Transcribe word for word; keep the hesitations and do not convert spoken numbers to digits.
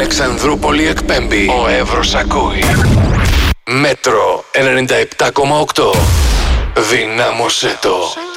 Αλεξανδρούπολη εκπέμπει. Ο Εύρος ακούει. Μέτρο ενενήντα επτά κόμμα οκτώ. Δυνάμωσέ το.